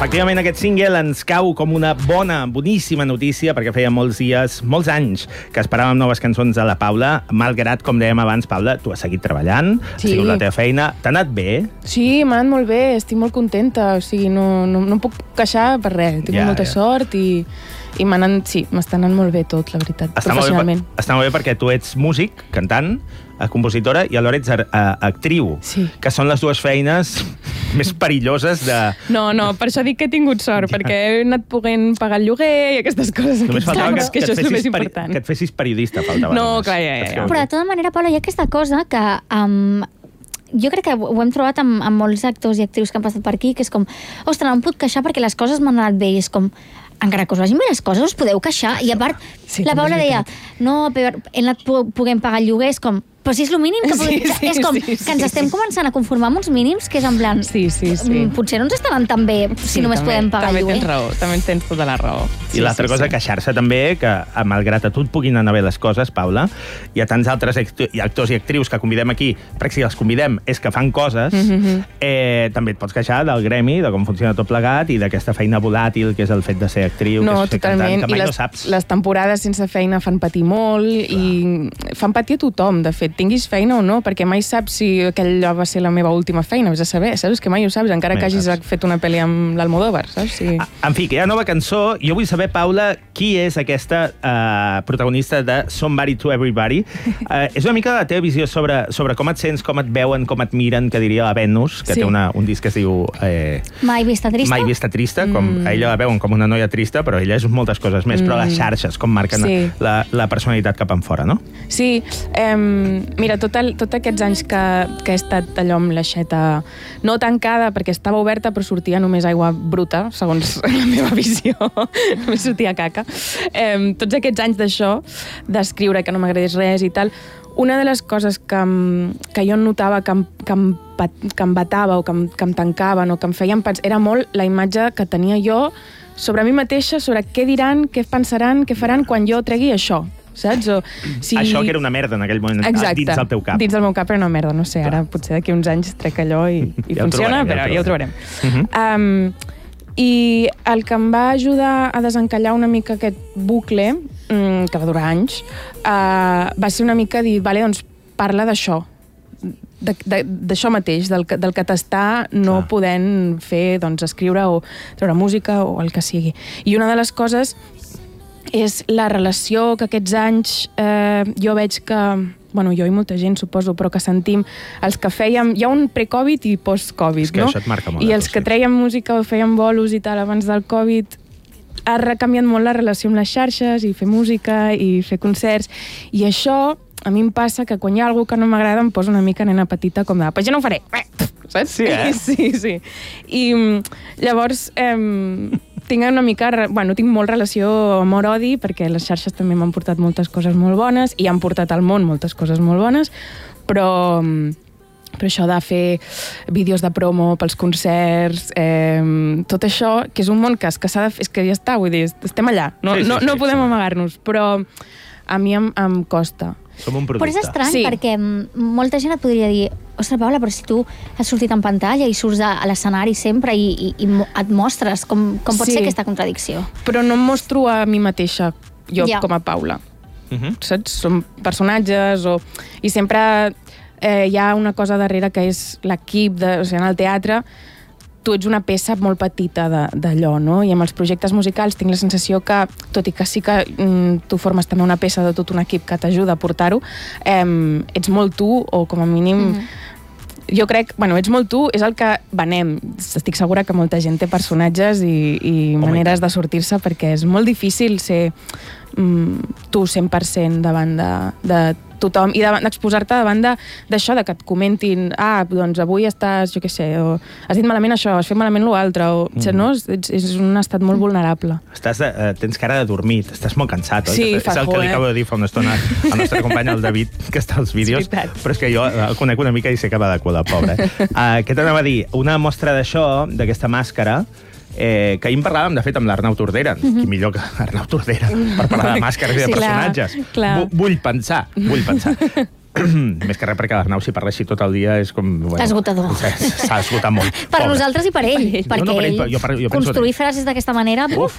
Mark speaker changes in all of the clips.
Speaker 1: Efectivament, aquest single ens cau com una boníssima notícia, perquè feia molts dies, molts anys, que esperàvem noves cançons de la Paula, malgrat, com dèiem abans, Paula, tu has seguit treballant, ha sigut la teva feina. T'ha anat bé?
Speaker 2: Sí, m'ha anat molt bé, estic molt contenta, o sigui, no em puc queixar per res, tinc molta sort i m'està anant molt bé tot, la veritat, professionalment.
Speaker 1: Està molt bé perquè tu ets músic, cantant, compositora, i alhora ets actriu, que són les dues feines més perilloses de...
Speaker 2: No, per això dic que he tingut sort, perquè he anat podent pagar el lloguer i aquestes coses.
Speaker 1: Només faltava que et fessis periodista, faltava.
Speaker 2: No, clar, ja.
Speaker 3: Però de tota manera, Paula, hi ha aquesta cosa que... jo crec que ho hem trobat amb molts actors i actrius que han passat per aquí, que és com, ostres, no em puc queixar perquè les coses m'han anat bé, i és com, encara que us vagin bé les coses, us podeu queixar, i a part, la Paula deia, no, he anat podent pagar el lloguer, és com, però si és el mínim que podem... És com que ens estem començant a conformar amb uns mínims, que és en plan...
Speaker 2: Sí.
Speaker 3: Potser no ens estaran tan bé si només podem pagar el lloguer.
Speaker 2: També tens raó, també tens tota la raó.
Speaker 1: I l'altra cosa, queixar-se també, que malgrat a tu et puguin anar bé les coses, Paula, hi ha tants altres actors i actrius que convidem aquí, perquè si els convidem és que fan coses, també et pots queixar del gremi, de com funciona tot plegat, i d'aquesta feina volàtil que és el fet de ser actriu, que és ser cantant, que mai no saps.
Speaker 2: Les temporades sense feina fan patir molt, i fan patir a tothom, de fet, tinguis feina o no, perquè mai saps si aquella va ser la meva última feina, vés a saber, saps? Que mai ho saps, encara que hagis fet una pel·li amb l'Almodóvar, saps?
Speaker 1: En fi, que hi ha nova cançó. Jo vull saber, Paula, qui és aquesta protagonista de Somebody to Everybody. És una mica la teva visió sobre com et sents, com et veuen, com et miren, que diria la Venus, que té un disc que es diu...
Speaker 3: Mai vista trista.
Speaker 1: Mai vista trista, com a ella la veuen com una noia trista, però ella és moltes coses més, però les xarxes, com marquen la personalitat cap enfora, no?
Speaker 2: Sí, mira, tots aquests anys que he estat allò amb l'aixeta no tancada, perquè estava oberta, però sortia només aigua bruta, segons la meva visió, només sortia caca. Tots aquests anys d'això, d'escriure que no m'agradés res i tal, una de les coses que jo notava que em batava o que em tancaven o que em feien pensar, era molt la imatge que tenia jo sobre mi mateixa, sobre què diran, què pensaran, què faran quan jo tregui això. Saps?
Speaker 1: Això que era una merda en aquell moment, dins del teu cap.
Speaker 2: Dins del meu cap era una merda, no sé, ara potser d'aquí uns anys trec allò i funciona, però ja ho trobarem. I el que em va ajudar a desencallar una mica aquest bucle, que va durar anys, va ser una mica dir, vale, doncs parla d'això, d'això mateix, del que t'està no podent fer, doncs, escriure o treure música o el que sigui. I una de les coses és la relació que aquests anys jo veig que, bueno, jo i molta gent suposo, però que sentim, els que fèiem, hi ha un pre-Covid i post-Covid, no?
Speaker 1: Això et marca molt.
Speaker 2: I els que treien música o feien bolos i tal abans del Covid, ha recanviat molt la relació amb les xarxes i fer música i fer concerts, i això a mi em passa que quan hi ha alguna que no m'agrada em poso una mica nena petita com de, pues jo no ho faré, saps? Sí. I llavors tinc una mica, tinc molt relació amor-odi, perquè les xarxes també m'han portat moltes coses molt bones i han portat al món moltes coses molt bones, però això de fer vídeos de promo pels concerts, tot això, que és un món que s'ha de fer, és que ja està, vull dir, estem allà, no podem amagar-nos, però a mi em costa.
Speaker 1: Som un producte.
Speaker 3: Però és estrany, perquè molta gent et podria dir, ostres, Paula, però si tu has sortit en pantalla i surts a l'escenari sempre i et mostres, com pot ser aquesta contradicció?
Speaker 2: Però no em mostro a mi mateixa, jo com a Paula. Saps? Som personatges i sempre hi ha una cosa darrere que és l'equip, o sigui, en el teatre tu ets una peça molt petita d'allò, no? I amb els projectes musicals tinc la sensació que, tot i que sí que tu formes també una peça de tot un equip que t'ajuda a portar-ho, ets molt tu, o com a mínim... Jo crec, ets molt tu, és el que venem. Estic segura que molta gent té personatges i maneres de sortir-se, perquè és molt difícil ser tu 100% davant de tothom i d'exposar-te davant d'això, de que et comentin, doncs avui estàs, jo què sé, o has dit malament això, has fet malament l'altre, o no? És un estat molt vulnerable.
Speaker 1: Tens cara de dormit, estàs molt cansat, oi?
Speaker 2: Sí,
Speaker 1: és el que li acabo de dir fa una estona al nostre company, el David, que està als vídeos, però és que jo el conec una mica i sé que va de cul, el pobre. Què t'anava a dir? Una mostra d'això, d'aquesta màscara, que ahir en parlàvem, de fet, amb l'Arnau Tordera. Qui millor que Arnau Tordera per parlar de màscares i de personatges.
Speaker 2: Clar.
Speaker 1: Vull pensar. Més que res perquè l'Arnau, si parla així tot el dia, és com... Bueno,
Speaker 3: esgotador.
Speaker 1: S'ha esgotat molt.
Speaker 3: Per nosaltres i per ell, perquè ell construir frases d'aquesta manera...
Speaker 1: Uf.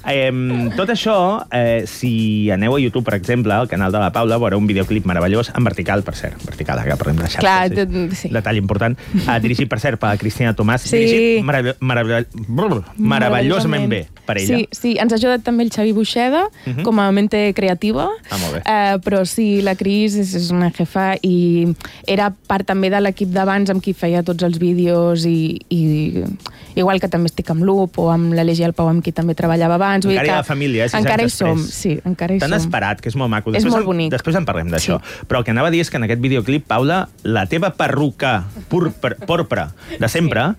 Speaker 1: Tot això, si aneu a YouTube, per exemple, al canal de la Paula, veureu un videoclip meravellós, en vertical, per cert. Vertical, que parlem de xarxes.
Speaker 2: Clar, sí.
Speaker 1: Detall important. Dirigit, per cert, per Cristina Tomàs.
Speaker 2: Sí.
Speaker 1: Dirigit meravellosament bé per ella.
Speaker 2: Sí, ens ha ajudat també el Xavi Buixeda, com a mente creativa.
Speaker 1: Molt bé.
Speaker 2: Però sí, la Cris és una jefa i era part també de l'equip d'abans amb qui feia tots els vídeos i igual que també estic amb l'Up o amb l'Alegi i el Pau amb qui també treballava abans.
Speaker 1: Encara hi ha la família, 6 anys
Speaker 2: encara hi
Speaker 1: després.
Speaker 2: som, sí, encara hi som.
Speaker 1: Tan esperat, que és molt maco.
Speaker 2: És molt bonic.
Speaker 1: Després en parlem d'això. Sí. Però el que anava a dir és que en aquest videoclip, Paula, la teva perruca porpra de sempre,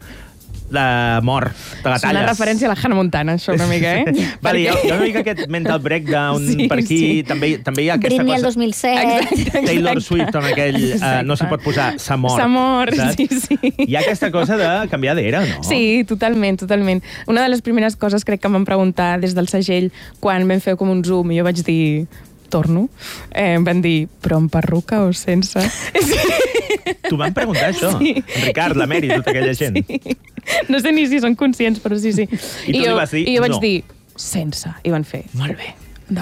Speaker 1: la mort, te la talles.
Speaker 2: És una referència a la Hannah Montana, això una mica,
Speaker 1: Vale, hi ha una mica aquest mental breakdown per aquí. Sí. També hi ha aquesta
Speaker 3: Britney
Speaker 1: cosa...
Speaker 3: el 2007.
Speaker 2: Exacte.
Speaker 1: Taylor Swift amb aquell... no s'hi pot posar s'ha mort.
Speaker 2: S'ha mort, sí.
Speaker 1: Hi ha aquesta cosa de canviar d'era, no?
Speaker 2: Sí, totalment. Una de les primeres coses crec que em van preguntar des del segell quan vam fer com un zoom i jo vaig dir... torno. Em van dir, però amb perruca o sense?
Speaker 1: T'ho van preguntar, això?
Speaker 2: Sí.
Speaker 1: En Ricard, la Mary, tota aquella gent.
Speaker 2: Sí. No sé ni si són conscients, però sí.
Speaker 1: I tu li vas dir,
Speaker 2: I jo vaig
Speaker 1: no.
Speaker 2: dir, sense. I van fer, molt bé,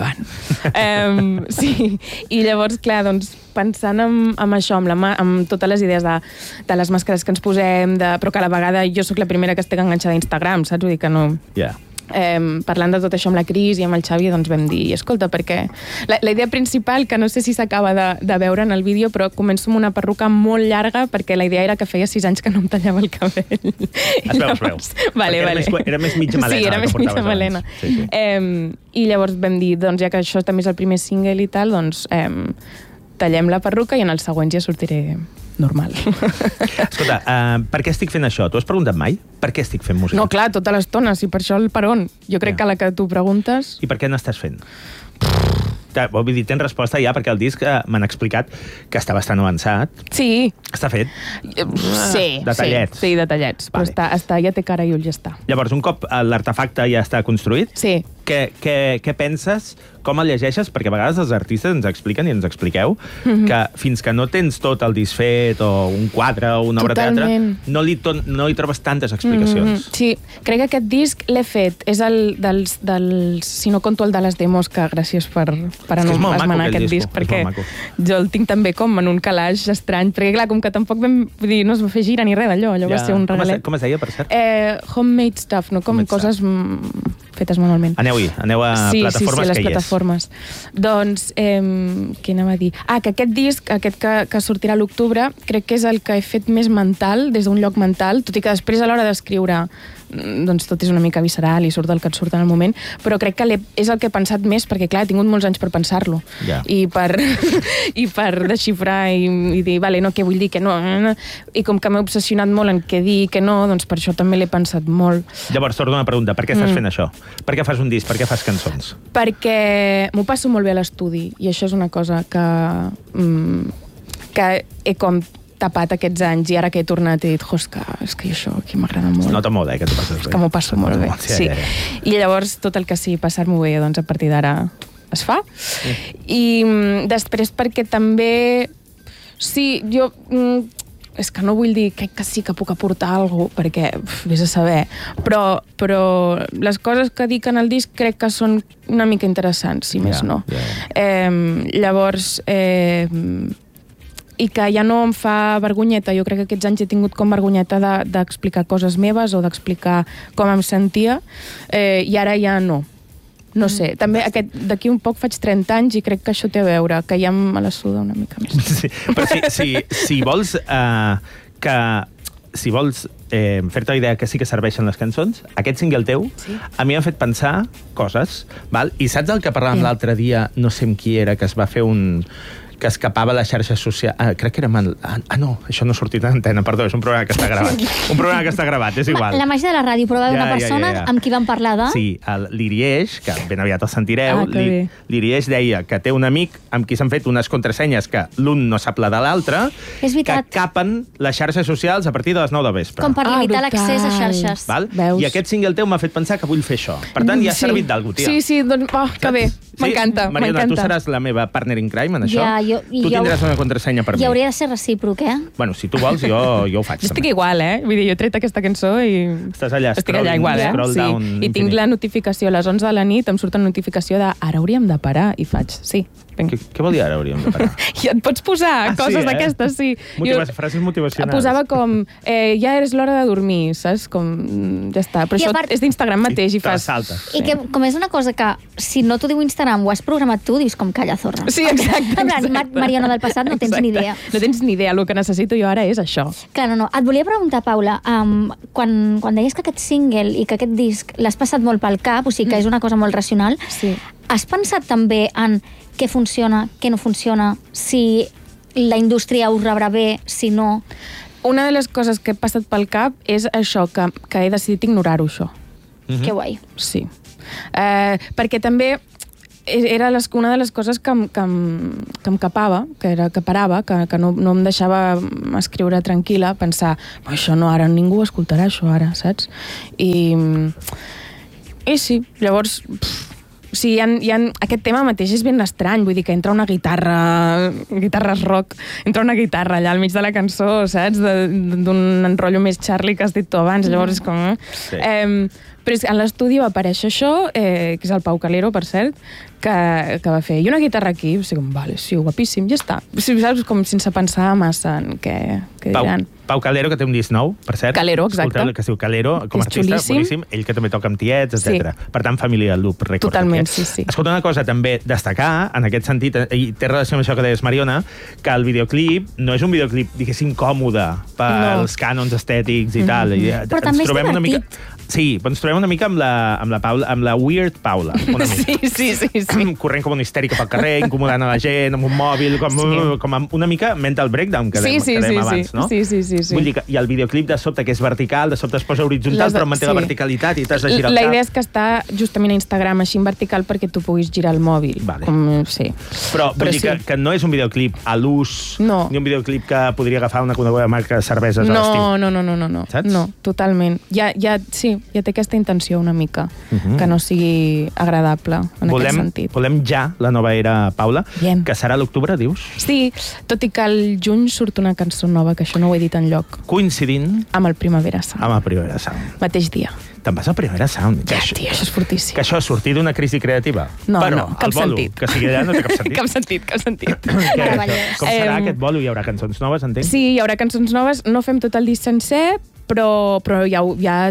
Speaker 2: endavant. Sí, i llavors, clar, doncs, pensant en això, amb totes les idees de les màscares que ens posem, però que a la vegada jo sóc la primera que estic enganxada a Instagram, saps? Vull dir que no...
Speaker 1: Ja.
Speaker 2: Parlant de tot això amb la Cris i amb el Xavi, doncs vam dir, escolta, perquè la idea principal, que no sé si s'acaba de veure en el vídeo, però començo amb una perruca molt llarga, perquè la idea era que feia 6 anys que no em tallava el cabell.
Speaker 1: Es veu.
Speaker 2: Vale.
Speaker 1: Era més mitja melena.
Speaker 2: Sí, era més mitja melena.
Speaker 1: Sí.
Speaker 2: I llavors vam dir, doncs ja que això també és el primer single i tal, doncs tallem la perruca i en els següents ja sortiré normal.
Speaker 1: Escolta, per què estic fent això? T'ho has preguntat mai? Per què estic fent música?
Speaker 2: No, clar, tota l'estona, sí, per això el per on. Jo crec que la que tu preguntes...
Speaker 1: I per què n'estàs fent? Vull dir, tens resposta ja, perquè el disc m'han explicat que està bastant avançat.
Speaker 2: Sí.
Speaker 1: Està fet?
Speaker 2: Sí.
Speaker 1: Detallets.
Speaker 2: Sí, detallets. Vale. Però ja té cara i ulls, ja està.
Speaker 1: Llavors, un cop l'artefacte ja està construït,
Speaker 2: sí.
Speaker 1: Què penses? Com el llegeixes? Perquè a vegades els artistes ens expliquen i ens expliqueu que fins que no tens tot el disc fet o un quadre o una obra de teatre, no hi trobes tantes explicacions.
Speaker 2: Sí, crec que aquest disc l'he fet. És el dels... Si no conto el de les demos, que gràcies per esmenar aquest disc, perquè jo el tinc també com en un calaix estrany, perquè clar, com que tampoc vam dir, no es va fer gira ni res d'allò, allò va ser un regalet.
Speaker 1: Com es deia, per cert?
Speaker 2: Homemade stuff, no? Com coses fetes manualment.
Speaker 1: Aneu a plataformes
Speaker 2: les plataformes. Doncs, què anava a dir? Que aquest disc, aquest que sortirà a l'octubre, crec que és el que he fet més mental, des d'un lloc mental, tot i que després a l'hora d'escriure doncs tot és una mica visceral i surt el que et surt en el moment, però crec que és el que he pensat més, perquè clar, he tingut molts anys per pensar-lo i per desxifrar i dir, vale, no, què vull dir, què no, i com que m'he obsessionat molt en què dir i què no, doncs per això també l'he pensat molt.
Speaker 1: Llavors, torno una pregunta, per què estàs fent això? Per què fas un disc? Per què fas cançons?
Speaker 2: Perquè m'ho passo molt bé a l'estudi i això és una cosa que he com tapat aquests anys i ara que he tornat he dit, és que això aquí m'agrada molt.
Speaker 1: Es nota molt, que t'ho passes bé.
Speaker 2: És que m'ho passo molt bé, sí. I llavors tot el que sigui passar-m'ho bé, doncs a partir d'ara es fa. I després perquè també... Sí, jo... És que no vull dir que sí que puc aportar alguna cosa, perquè vés a saber, però les coses que dic en el disc crec que són una mica interessants, si més no. Llavors... i que ja no em fa vergonyeta. Jo crec que aquests anys he tingut com vergonyeta d'explicar coses meves o d'explicar com em sentia, i ara ja no. No sé, també d'aquí un poc faig 30 anys i crec que això té a veure, que ja me la suda una mica més.
Speaker 1: Sí, però si vols fer-te la idea que sí que serveixen les cançons, aquest single teu a mi m'ha fet pensar coses, val? I saps el que parlàvem l'altre dia, no sé amb qui era, que es va fer que escapava a les xarxes socials... crec que era... no, això no ha sortit a l'antena, perdó, és un programa que està gravat. Un programa que està gravat, és igual.
Speaker 3: La màgia de la ràdio, però va haver una persona amb qui vam parlar de...
Speaker 1: Sí, l'Irieix, que ben aviat el sentireu, l'Irieix deia que té un amic amb qui s'han fet unes contrasenyes que l'un no sap la de l'altre, que capen les xarxes socials a partir de les 9 del vespre.
Speaker 3: Com per limitar l'accés a xarxes.
Speaker 1: I aquest single teu m'ha fet pensar que vull fer això. Per tant, ja ha servit d'algú, tia.
Speaker 2: Sí, doncs, que bé. M'encanta.
Speaker 1: Mariona, tu seràs la meva partner in crime en això? Tu tindràs una contrasenya per mi.
Speaker 3: I hauria de ser recíproc,
Speaker 1: Bueno, si tu vols, jo ho faig.
Speaker 2: Jo estic igual, Vull dir, jo he tret aquesta cançó i...
Speaker 1: Estàs allà,
Speaker 2: estic allà igual,
Speaker 1: down.
Speaker 2: I tinc la notificació a les 11 de la nit, em surt una notificació de ara hauríem de parar, i faig, sí.
Speaker 1: Què vol dir ara hauríem de parar?
Speaker 2: I et pots posar coses d'aquestes, sí.
Speaker 1: Frases motivacionals.
Speaker 2: Posava com, ja és l'hora de dormir, saps? Com, ja està. Però això és d'Instagram mateix i fas...
Speaker 3: I que, com és una cosa que, si no t'ho diu Instagram, ho has programat tu, dius com calla, zorra.
Speaker 2: Sí, exacte.
Speaker 3: Mariona del passat, no tens ni idea.
Speaker 2: No tens ni idea, el que necessito jo ara és això.
Speaker 3: Clar, no. Et volia preguntar, Paula, quan deies que aquest single i que aquest disc l'has passat molt pel cap, o sigui que és una cosa molt racional, has pensat també en què funciona, què no funciona, si la indústria ho rebrà bé, si no...
Speaker 2: Una de les coses que he passat pel cap és això, que he decidit ignorar-ho, això.
Speaker 3: Que guai.
Speaker 2: Sí. Perquè també era una de les coses que em capava, que parava, que no em deixava escriure tranquil·la, pensar, això no, ara ningú escoltarà això, ara, saps? I sí, llavors... Sí, aquest tema mateix és ben estrany, vull dir que entra una guitarres rock, entra una guitarra allà al mig de la cançó, saps? D'un enrotllo més Charlie que has dit tu abans, llavors és com... Sí. Però en l'estudi va aparèixer això, que és el Pau Calero, per cert, que va fer, i una guitarra aquí, o sigui, vale, sí, guapíssim, ja està. Sí, saps, com sense pensar massa en què diran.
Speaker 1: Pau Calero, que té un disc nou, per cert.
Speaker 2: Calero, exacte.
Speaker 1: Que es diu Calero, com a artista, boníssim. Ell que també toca amb tiets, etc. Per tant, família del Loop Records.
Speaker 2: Totalment, sí.
Speaker 1: Escolta, una cosa també destacar, en aquest sentit, i té relació amb això que deies, Mariona, que el videoclip no és un videoclip, diguéssim, còmode pels cànons estètics i tal.
Speaker 3: Però també és divertit.
Speaker 1: Sí, però ens trobem una mica amb la Weird Paula.
Speaker 2: Sí.
Speaker 1: Corrent com una histèrica pel carrer, incomodant a la gent, amb un mòbil, com una mica mental breakdown, que dèiem abans, no?
Speaker 2: Sí.
Speaker 1: Vull dir que i el videoclip de sobte que és vertical, de sobte es posa horitzontal, però manté la verticalitat i t'has de girar el cap.
Speaker 2: La idea és que està justament a Instagram així en vertical perquè tu puguis girar el mòbil. Sí.
Speaker 1: Però vull dir que no és un videoclip a l'ús, ni un videoclip que podria agafar una coneguda marca de cerveses a l'estiu.
Speaker 2: No. Saps? No, totalment. Ja té aquesta intenció una mica, que no sigui agradable en aquest sentit.
Speaker 1: Volem ja la nova era, Paula, que serà a l'octubre, dius?
Speaker 2: Sí, tot i que al juny surt una cançó nova, que això no ho he dit enlloc.
Speaker 1: Coincidint?
Speaker 2: Amb el Primavera Sound.
Speaker 1: Amb el Primavera Sound.
Speaker 2: Mateix dia.
Speaker 1: Te'n vas al Primavera Sound?
Speaker 2: Ja, tio, això és fortíssim.
Speaker 1: Que això ha sortit d'una crisi creativa?
Speaker 2: No, cap sentit.
Speaker 1: Que sigui allà no té cap sentit.
Speaker 2: Cap sentit.
Speaker 1: Com serà aquest bolo? Hi haurà cançons noves, entenc?
Speaker 2: Sí, hi haurà cançons noves. No fem tot el disc sencer, però hi ha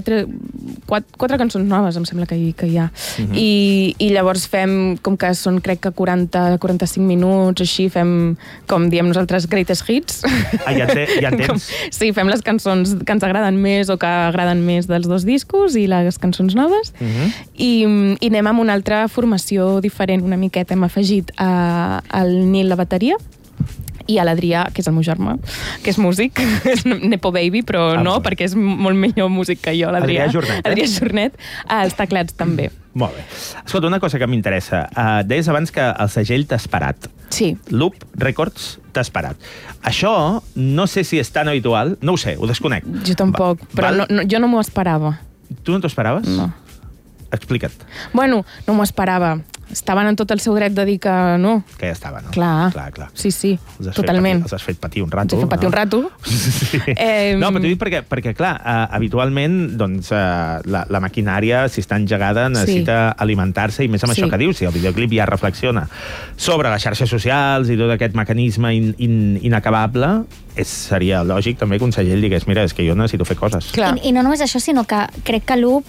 Speaker 2: 4 cançons noves, em sembla que hi ha. I llavors fem, com que són, crec que 40-45 minuts, així, fem, com diem nosaltres, greatest hits.
Speaker 1: Ja entens?
Speaker 2: Sí, fem les cançons que ens agraden més o que agraden més dels dos discos i les cançons noves. I anem amb una altra formació diferent, una miqueta. Hem afegit al Nil la bateria, i a l'Adrià, que és el meu germà, que és músic, és Nepo Baby, però perquè és molt millor músic que jo, l'Adrià. Adrià Jornet, als teclats també.
Speaker 1: Molt bé. Escolta, una cosa que m'interessa. Deies abans que el segell t'ha esperat.
Speaker 2: Sí.
Speaker 1: Loop Records t'ha esperat. Això no sé si és tan habitual, no ho sé, ho desconec.
Speaker 2: Jo tampoc, però jo no m'ho esperava.
Speaker 1: Tu no t'ho esperaves?
Speaker 2: No.
Speaker 1: Explica't.
Speaker 2: Bueno, no m'ho esperava. Estaven en tot el seu dret de dir que no.
Speaker 1: Que ja estava, no?
Speaker 2: Clar. Sí, totalment.
Speaker 1: Els has fet patir un rato.
Speaker 2: Els he fet patir un rato.
Speaker 1: Sí. No, però t'ho dic perquè clar, habitualment, doncs, la maquinària, si està engegada, necessita alimentar-se, i més amb això que dius, si el videoclip ja reflexiona sobre les xarxes socials i tot aquest mecanisme inacabable, seria lògic també que un segell digués, mira, és que jo necessito fer coses.
Speaker 3: I no només això, sinó que crec que Loop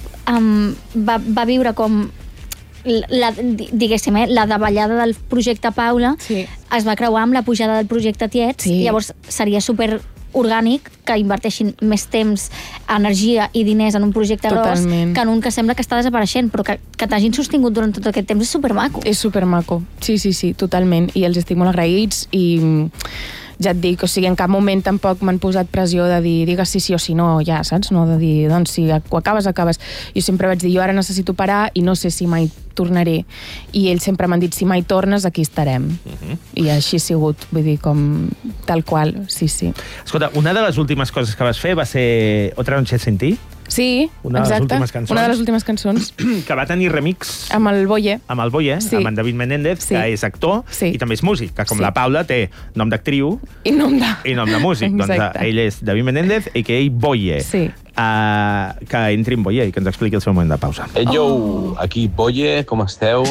Speaker 3: va viure com diguéssim, la davallada del projecte Paula es va creuar amb la pujada del projecte Tiets, llavors seria super orgànic que inverteixin més temps, energia i diners en un projecte gros que en un que sembla que està desapareixent, però que t'hagin sostingut durant tot aquest temps és supermaco.
Speaker 2: És supermaco, sí, totalment, i els estic molt agraïts i ja et dic, o sigui, en cap moment tampoc m'han posat pressió de dir, digues sí o sí no, ja, saps? No, de dir, doncs si ho acabes. Jo sempre vaig dir, jo ara necessito parar i no sé si mai tornaré. I ells sempre m'han dit, si mai tornes, aquí estarem. I així ha sigut, vull dir, com tal qual, sí.
Speaker 1: Escolta, una de les últimes coses que vas fer va ser Otra noche sin ti,
Speaker 2: Sí, exacte. Una de les últimes cançons.
Speaker 1: Que va tenir remix
Speaker 2: amb el Boye.
Speaker 1: Amb el Boye, amb en David Menéndez, que és actor i també és músic, que com la Paula té nom d'actriu
Speaker 2: i nom de
Speaker 1: músic. Doncs ell és David Menéndez, a.k.a. Boye.
Speaker 2: Sí.
Speaker 1: Que entri en Boye i que ens expliqui el seu moment de pausa.
Speaker 4: Yo, aquí Boye, com esteu?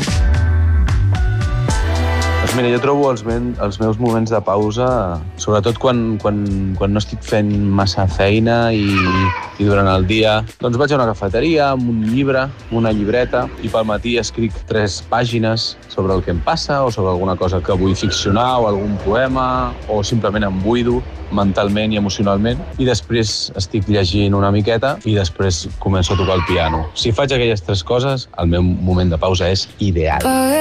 Speaker 4: Doncs mira, jo trobo els meus moments de pausa, sobretot quan no estic fent massa feina i durant el dia, doncs vaig a una cafeteria amb un llibre, amb una llibreta, i pel matí escric 3 pàgines sobre el que em passa o sobre alguna cosa que vull ficcionar o algun poema o simplement em buido mentalment i emocionalment, i després estic llegint una miqueta i després començo a tocar el piano. Si faig aquelles 3 coses, el meu moment de pausa és ideal.